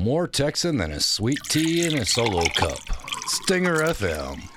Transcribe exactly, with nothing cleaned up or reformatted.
More Texan than a sweet tea in a solo cup. Stinger F M.